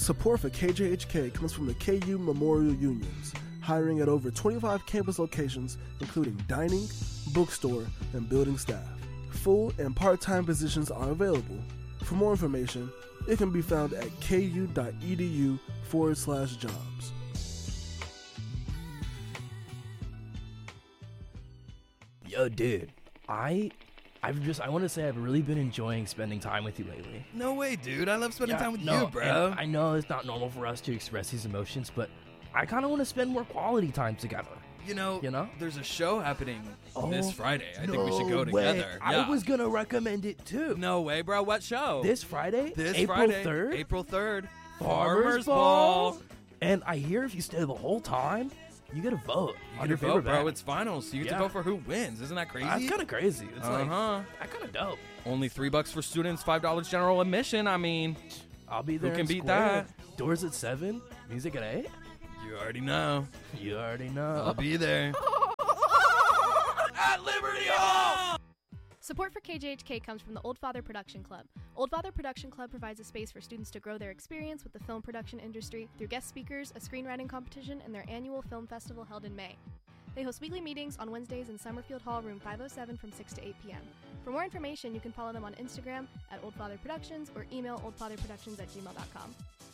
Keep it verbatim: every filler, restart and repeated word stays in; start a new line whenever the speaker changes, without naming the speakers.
Support for K J H K comes from the K U Memorial Unions, hiring at over twenty-five campus locations, including dining, bookstore, and building staff. Full and part-time positions are available. For more information, it can be found at ku.edu forward slash jobs.
Yo, dude, I, I've just, I want to say I've really been enjoying spending time with you lately.
No way, dude. I love spending
Yeah,
time with
no,
you, bro.
and I know it's not normal for us to express these emotions, but I kind of want to spend more quality time together.
You know,
You know?
there's a show happening
Oh,
this Friday. I think we
no
should go
way.
together.
I
Yeah.
was gonna recommend it too.
No way, bro. What show?
This Friday,
This
April
Friday,
third,
April third,
Farmers Ball. And I hear if you stay the whole time, you get a vote
You
on
get
your
to vote,
favorite
bro.
band.
It's finals. So you get
Yeah.
to vote for who wins. Isn't that crazy?
That's kind of crazy. It's like,
Uh-huh.
that kind of dope.
Only three bucks for students, five dollars general admission. I mean,
I'll be there.
can
in
beat
Square. Doors at seven, music at eight.
you already know.
You already know.
I'll be there. At Liberty Hall!
Support for K J H K comes from the Old Father Production Club. Old Father Production Club provides a space for students to grow their experience with the film production industry through guest speakers, a screenwriting competition, and their annual film festival held in May. They host weekly meetings on Wednesdays in Summerfield Hall, room five oh seven from six to eight p.m. For more information, you can follow them on Instagram at Old Father Productions or email oldfatherproductions at gmail dot com.